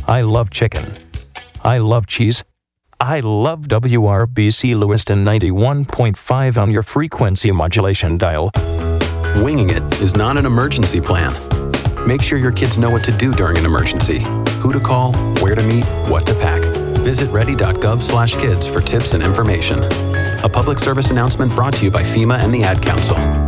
I love chicken. I love cheese. I love WRBC Lewiston 91.5 on your frequency modulation dial. Winging it is not an emergency plan. Make sure your kids know what to do during an emergency, who to call, where to meet, what to pack. Visit ready.gov/kids for tips and information. A public service announcement brought to you by FEMA and the Ad Council.